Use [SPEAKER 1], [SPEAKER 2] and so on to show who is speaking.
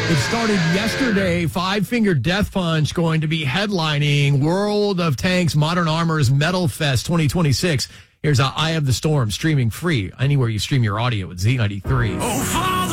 [SPEAKER 1] It started yesterday. Five Finger Death Punch going to be headlining World of Tanks Modern Armor's Metal Fest 2026. Here's Eye of the Storm, streaming free anywhere you stream your audio at Z93.
[SPEAKER 2] Oh, Father!